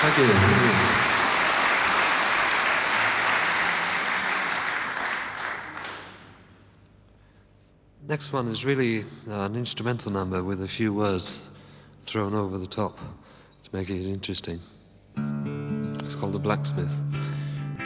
Thank you. Next one is really an instrumental number with a few words thrown over the top to make it interesting. It's called The Blacksmith.